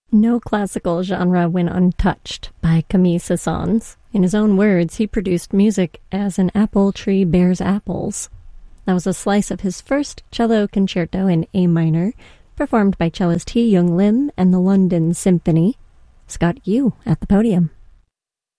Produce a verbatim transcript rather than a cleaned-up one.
No classical genre went untouched by Camille Saint-Saëns. In his own words, he produced music as an apple tree bears apples. That was a slice of his first cello concerto in A minor, performed by cellist Hee Young Lim and the London Symphony. Scott, you at the podium.